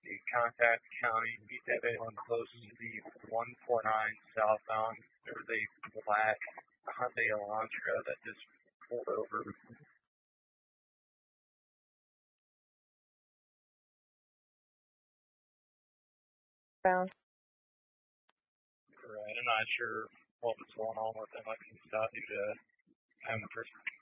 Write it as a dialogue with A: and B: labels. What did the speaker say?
A: contact the county, beat that anyone close to the 149 southbound. There was a black Hyundai Elantra that just pulled over.
B: Right,
A: I'm not sure what was going on with them. I can stop you to have the person